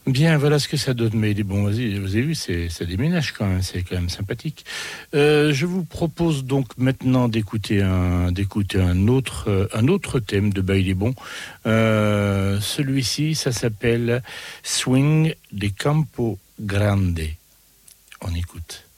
Bien, voilà ce que ça donne. Mais bon, vas-y, vous avez vu, ça déménage quand même, c'est quand même sympathique. Je vous propose donc maintenant d'écouter un autre thème de Bailey Bon. Celui-ci, ça s'appelle Swing de Campo Grande. On écoute.